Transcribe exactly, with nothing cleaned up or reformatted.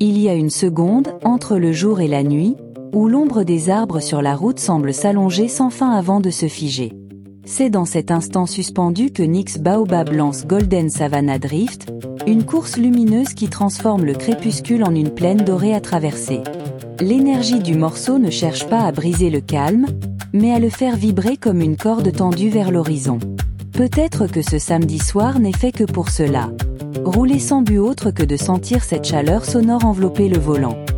Il y a une seconde, entre le jour et la nuit, où l'ombre des arbres sur la route semble s'allonger sans fin avant de se figer. C'est dans cet instant suspendu que Nyx Baobab lance Golden Savannah Drift, une course lumineuse qui transforme le crépuscule en une plaine dorée à traverser. L'énergie du morceau ne cherche pas à briser le calme, mais à le faire vibrer comme une corde tendue vers l'horizon. Peut-être que ce samedi soir n'est fait que pour cela. Rouler sans but autre que de sentir cette chaleur sonore envelopper le volant.